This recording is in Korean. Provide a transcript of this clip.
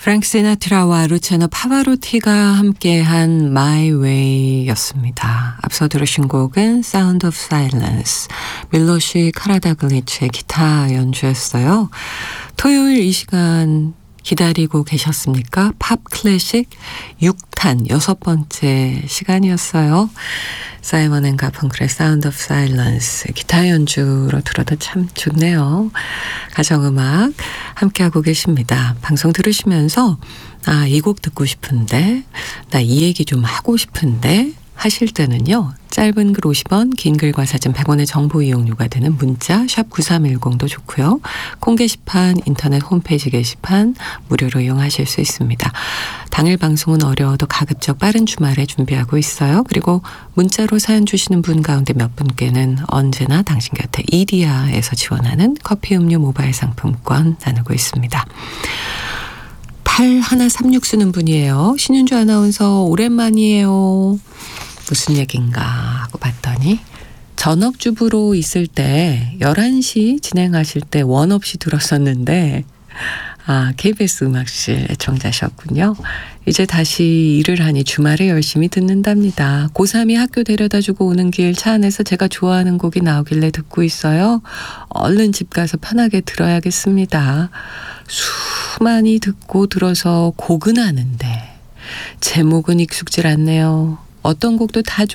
프랭크 시나트라와 루치아노 파바로티가 함께한 My Way였습니다. 앞서 들으신 곡은 Sound of Silence, 밀로시 카라다글리치의 기타 연주였어요. 토요일 이 시간 기다리고 계셨습니까? 팝 클래식 6탄 6번째 시간이었어요. 사이먼 앤 가펑클의 Sound of Silence 기타 연주로 들어도 참 좋네요. 가정음악 함께하고 계십니다. 방송 들으시면서 이 곡 듣고 싶은데 나 이 얘기 좀 하고 싶은데 하실 때는요. 짧은 글 50원, 긴 글과 사진 100원의 정보 이용료가 되는 문자 샵 9310도 좋고요. 콩 게시판, 인터넷 홈페이지 게시판 무료로 이용하실 수 있습니다. 당일 방송은 어려워도 가급적 빠른 주말에 준비하고 있어요. 그리고 문자로 사연 주시는 분 가운데 몇 분께는 언제나 당신 곁에 이디야에서 지원하는 커피 음료 모바일 상품권 나누고 있습니다. 8136 쓰는 분이에요. 신윤주 아나운서 오랜만이에요. 무슨 얘긴가 하고 봤더니 전업주부로 있을 때 11시 진행하실 때 원 없이 들었었는데 KBS 음악실 애청자셨군요. 이제 다시 일을 하니 주말에 열심히 듣는답니다. 고3이 학교 데려다주고 오는 길 차 안에서 제가 좋아하는 곡이 나오길래 듣고 있어요. 얼른 집 가서 편하게 들어야겠습니다. 수많이 듣고 들어서 곡은 아는데 제목은 익숙질 않네요. 어떤 곡도 다